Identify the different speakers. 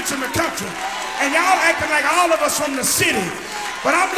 Speaker 1: preach in the country. And y'all acting like all of us from the city. But I'm